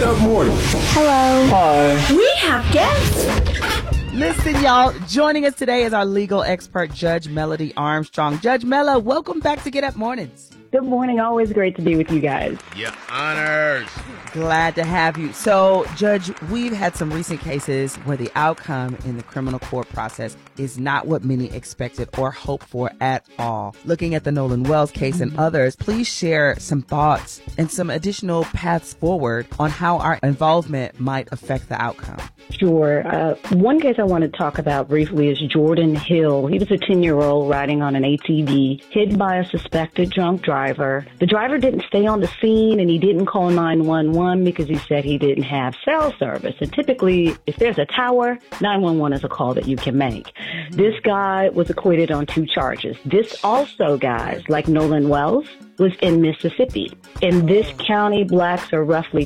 Get Up Morning. Hello. Hi. We have guests. Listen, y'all, joining us today is our legal expert, Judge Melody Armstrong. Judge Mela, welcome back to Get Up Mornings. Good morning. Always great to be with you guys. Your honors. Glad to have you. So, Judge, we've had some recent cases where the outcome in the criminal court process is not what many expected or hoped for at all. Looking at the Nolan Wells case and others, please share some thoughts and some additional paths forward on how our involvement might affect the outcome. Sure. One case I want to talk about briefly is Jordan Hill. He was a 10-year-old riding on an ATV, hit by a suspected drunk driver. The driver didn't stay on the scene, and he didn't call 911 because he said he didn't have cell service. And typically, if there's a tower, 911 is a call that you can make. This guy was acquitted on 2 charges. This also, guys, like Nolan Wells, was in Mississippi. In this county, blacks are roughly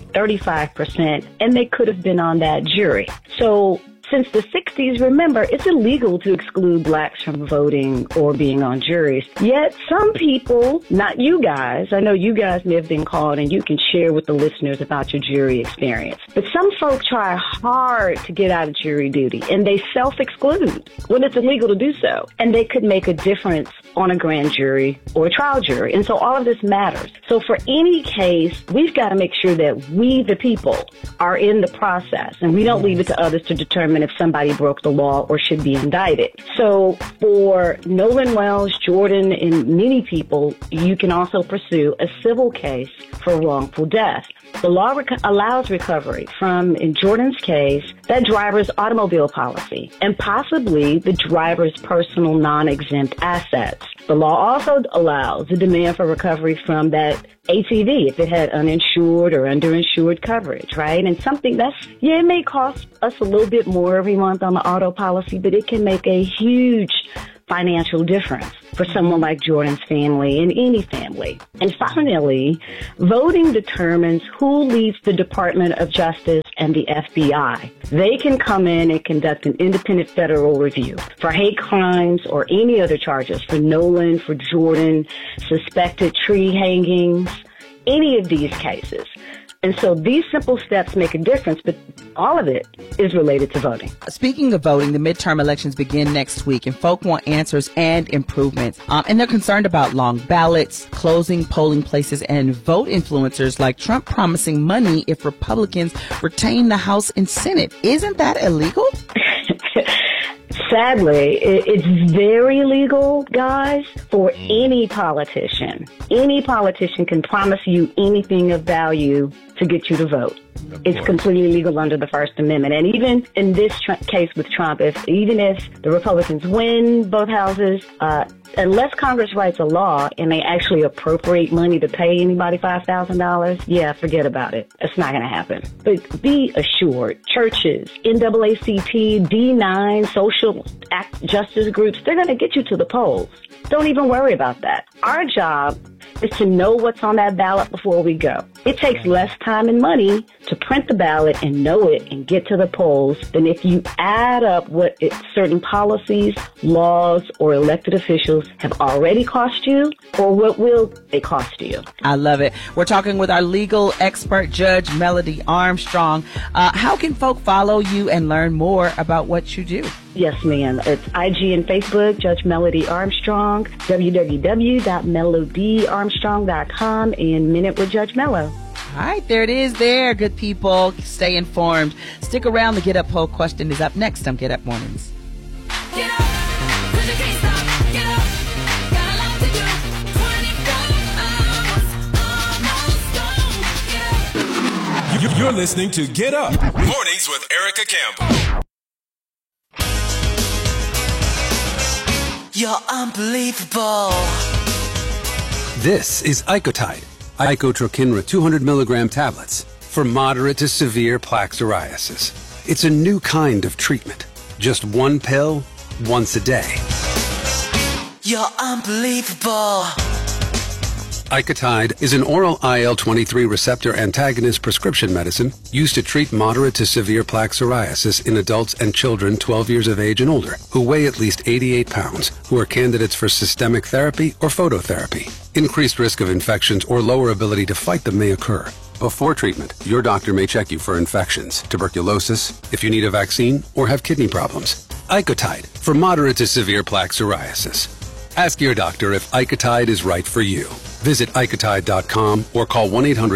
35%, and they could have been on that jury. So since the 60s, remember, it's illegal to exclude blacks from voting or being on juries. Yet some people, not you guys, I know you guys may have been called and you can share with the listeners about your jury experience, but some folk try hard to get out of jury duty and they self-exclude when it's illegal to do so. And they could make a difference on a grand jury or a trial jury. And so all of this matters. So for any case, we've got to make sure that we, the people, are in the process and we don't leave it to others to determine if somebody broke the law or should be indicted. So for Nolan Wells, Jordan, and many people, you can also pursue a civil case for wrongful death. The law allows recovery from, in Jordan's case, that driver's automobile policy and possibly the driver's personal non-exempt assets. The law also allows the demand for recovery from that ATV if it had uninsured or underinsured coverage, right? And something it may cost us a little bit more every month on the auto policy, but it can make a huge financial difference for someone like Jordan's family and any family. And finally, voting determines who leads the Department of Justice and the FBI. They can come in and conduct an independent federal review for hate crimes or any other charges for Nolan, for Jordan, suspected tree hangings, any of these cases. And so these simple steps make a difference, but all of it is related to voting. Speaking of voting, the midterm elections begin next week, and folk want answers and improvements. And they're concerned about long ballots, closing polling places, and vote influencers like Trump promising money if Republicans retain the House and Senate. Isn't that illegal? Sadly, it's very illegal, guys, for any politician. Any politician can promise you anything of value to get you to vote. It's completely legal under the First Amendment. And even in this case with Trump, even if the Republicans win both houses, unless Congress writes a law and they actually appropriate money to pay anybody $5,000, forget about it. It's not going to happen. But be assured, churches, NAACP, D9, social justice groups, they're going to get you to the polls. Don't even worry about that. Our job is to know what's on that ballot before we go. It takes less time and money to print the ballot and know it and get to the polls than if you add up what certain policies, laws, or elected officials have already cost you or what will they cost you. I love it. We're talking with our legal expert, Judge Melody Armstrong. How can folk follow you and learn more about what you do? Yes, ma'am. It's IG and Facebook, Judge Melody Armstrong, www.melodyarmstrong.com, and Minute with Judge Mello. All right, there it is there, good people. Stay informed. Stick around. The Get Up poll question is up next on Get Up Mornings. Get up, 'cause you can't stop. Get up, got a lot to do. 24 hours, almost gone. Get up. You're listening to Get Up Mornings with Erica Campbell. You're unbelievable. This is Icotide, Icotrokinra 200 milligram tablets for moderate to severe plaque psoriasis. It's a new kind of treatment. Just one pill, once a day. You're unbelievable. Icotide is an oral IL-23 receptor antagonist prescription medicine used to treat moderate to severe plaque psoriasis in adults and children 12 years of age and older who weigh at least 88 pounds, who are candidates for systemic therapy or phototherapy. Increased risk of infections or lower ability to fight them may occur. Before treatment, your doctor may check you for infections, tuberculosis, if you need a vaccine, or have kidney problems. Icotide for moderate to severe plaque psoriasis. Ask your doctor if Icotide is right for you. Visit Icotide.com or call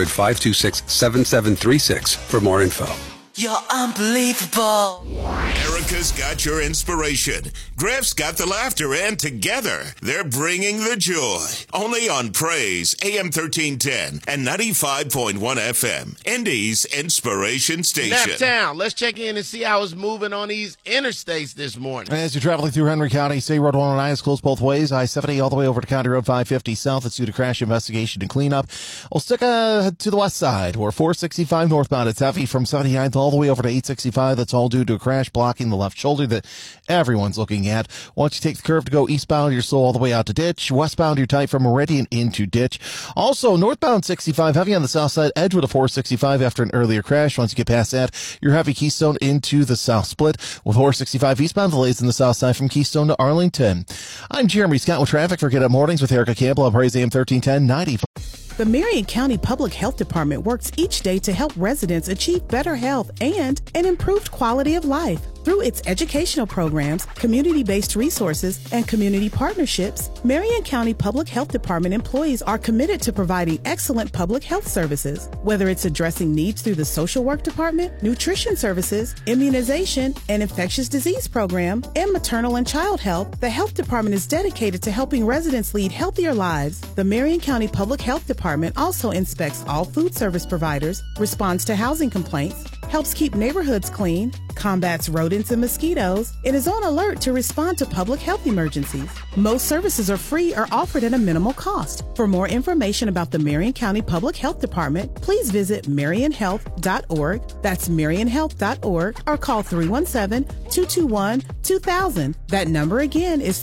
1-800-526-7736 for more info. You're unbelievable. Erica's got your inspiration. Griff's got the laughter, and together they're bringing the joy. Only on Praise, AM 1310 and 95.1 FM, Indy's inspiration station. Naptown, let's check in and see how it's moving on these interstates this morning. As you're traveling through Henry County, State Road 109 is closed both ways. I-70 all the way over to County Road 550 south. It's due to crash investigation and cleanup. We'll stick to the west side, where 465 northbound. It's heavy from 79th all the way over to 865. That's all due to a crash blocking the left shoulder that everyone's looking at. Once you take the curve to go eastbound, you're slow all the way out to Ditch. Westbound, you're tight from Meridian into Ditch. Also, northbound 65, heavy on the south side, Edgewood of 465 after an earlier crash. Once you get past that, you're heavy Keystone into the south split. With 465 eastbound, delays in the south side from Keystone to Arlington. I'm Jeremy Scott with traffic for Get Up Mornings with Erica Campbell on Praise AM 1310 95. The Marion County Public Health Department works each day to help residents achieve better health and an improved quality of life. Through its educational programs, community-based resources, and community partnerships, Marion County Public Health Department employees are committed to providing excellent public health services. Whether it's addressing needs through the social work department, nutrition services, immunization, and infectious disease program, and maternal and child health, the health department is dedicated to helping residents lead healthier lives. The Marion County Public Health Department also inspects all food service providers, responds to housing complaints, helps keep neighborhoods clean, combats rodents and mosquitoes, and is on alert to respond to public health emergencies. Most services are free or offered at a minimal cost. For more information about the Marion County Public Health Department, please visit marionhealth.org. That's marionhealth.org, or call 317-221-2000. That number again is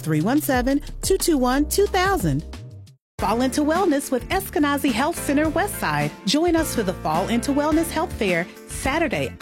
317-221-2000. Fall into Wellness with Eskenazi Health Center Westside. Join us for the Fall into Wellness Health Fair, Saturday,